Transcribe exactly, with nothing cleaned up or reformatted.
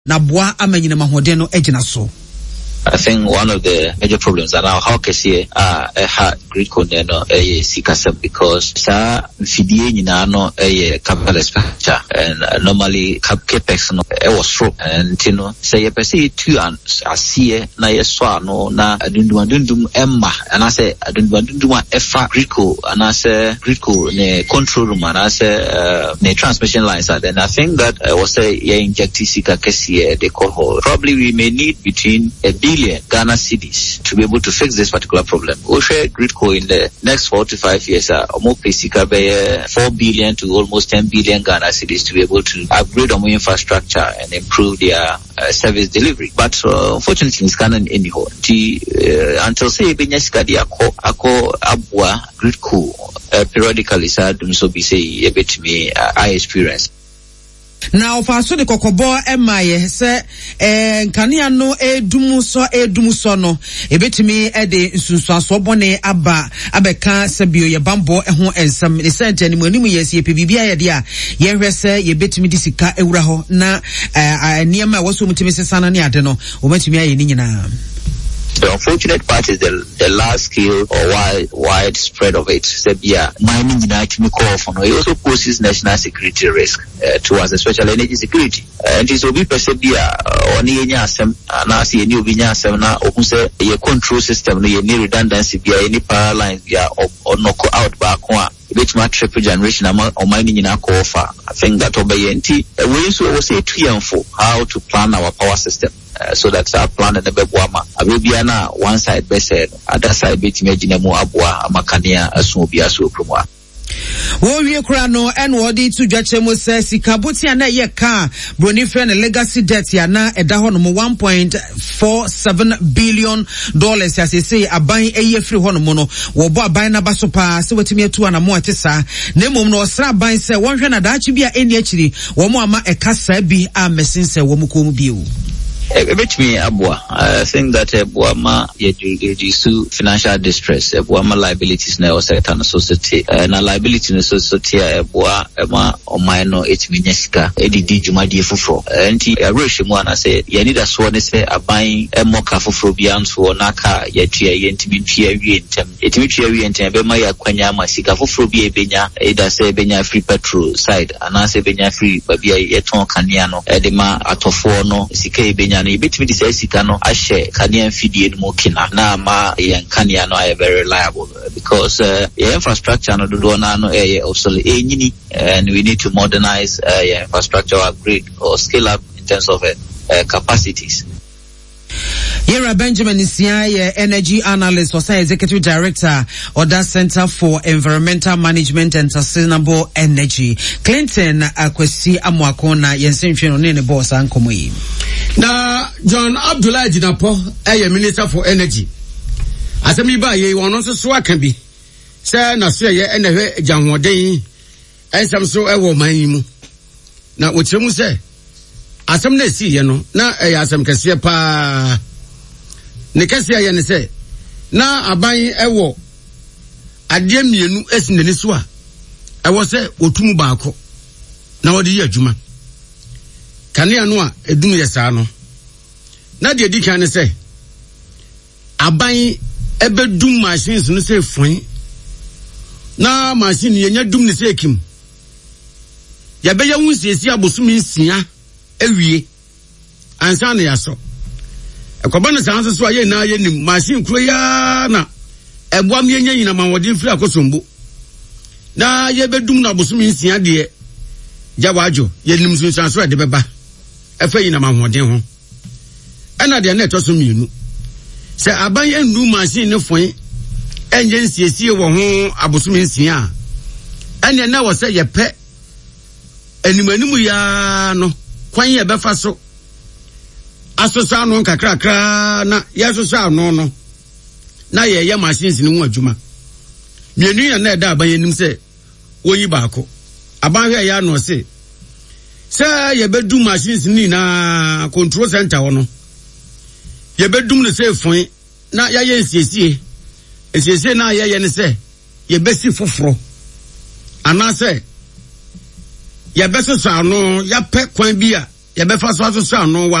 na boa amanyina mahode no agina so. I think one of the major problems are now how can see uh a hard grid condeno a sikasem because sa fidie nyina no a capital expenditure and uh, normally capex no e was through and you know say you say two and asie na yeswa no na adundum adundum emma and I say adundum adundum efa gridco and I say gridco ne control room and I say uh ne transmission lines then I think that uh, was say ye inject sika kesi they call probably we may need between a billion Ghana cedis to be able to fix this particular problem. We share Gridco in the next four to five years are uh, more basically four billion to almost ten billion Ghana cedis to be able to upgrade our infrastructure and improve their uh, service delivery. But uh, unfortunately, it's Ghana anyhow. Uh, until say Benyasika di ako ako abwa Gridco uh, periodically, sir, so be say a bit me uh, I experience. Now faso de kokobo emaye se eh kanea no edumu so edumu so no ebetimi e de nsunsuaso bone aba abeka se bio ye bambo eho ensam ne sente ni manimu yesi ye bibia ye de a ye hwese ye betimi di sika ewura ho na eh niema waso mutimi sesana ne ade no o matimi aye ni nyina. The unfortunate part is the the large scale or wide widespread of it. Sebia mining in actually call for no. It also poses national security risk uh, towards especially energy security. Uh, and it will be persebia oni enya asem na se eni obi nya asem na ohun se ye control system no ye ni redundancy bia any power lines bia or knock out back one. Which my triple generation among or mining in our call for. I think that obey N T we so will say two and four how to plan our power system. Uh, so that's our plan and the Bebuama. I will be na one side best other side bit imagine mo abua amakania asubia so promo. Wo wie kura no en wodi to dwachemo se sika botia na ye ka broni friend legacy debt ya na eda ho no one point four seven billion dollars as say aban eye free ho no no wo bo aban na baso pa se wetimi atu ana mo atesa na mom no osra aban se wonhwe na daachi bia eni akiri wo mo ama ekasa bi a mesin se wo mukom bi o. Which me abua. I think that Buama you financial distress, Buama liabilities na sector na society. Na liability na society Bua ema omaino it minyesika edidi juma di fufro. Enti arushi mu ana say you need a swan say aban emo ka fufro bian so naka ya tua yenti bi tua wi entem. Etimi tua wi entem be ma ya kwanya ma sika fufro bi ebenya either say benya free petrol side ana say benya free babia yeton kanea no edema atofo no sika ebenya na ibetimi di say sika no ahye kanea fidie no kina na ma yen kanea no are very reliable because uh, your infrastructure no do na no eh obsolete enyini and we need to modernize uh, your infrastructure upgrade or scale up in terms of uh, uh, capacities. Yera Benjamin Isia, energy analyst, was executive director of that Center for Environmental Management and Sustainable Energy. Clinton Akwesi Amwakona Yensen Chino Nene Boss Ankomui. Na John Abdullah Jinapo, a minister for energy. As a miba ye one also swakabi. Say na so ye enewe janwode and some so e wo manimu. Na wochemu say asem na si ye no na e asem kese pa ne kese ye ne say na aban e wo ade mienu esinani so a e wo say otumu baako na wodi ye adwuma kane anu a edum ye saa no na de di kan ne say aban ebedum machines no say fun na machine ye nya dum ne say kim ya be ya wunsiesi abosumi nsia ewie ansa na yaso ekoba na sanse so aye na aye nim machine kuro ya na eboam ye nya nyina manwodin firi akosombo na ye bedum na bosumi nsia de ja wajo ye nim so sanso de beba efa nyina manwodin ho ana de na etoso mienu se aban ye ndu machine ne fon enje nsiesie wo ho abosumi nsia ene na wo se ye pe animanimu ya no kwan ye befa so asosa no kakrakra na yasosa no no na ye ye machines ni hu adwuma mienu ya na eda abayenim se woyi baako abanhwe ya no se se ye bedu machines ni na control center wono ye bedum ne se fon na ya ye nsiesie nsiesie na ye ye ne se ye besi foforo ana se ya beso sa no ya pe kwan bi a yɛbɛfa so asosɔ ano wa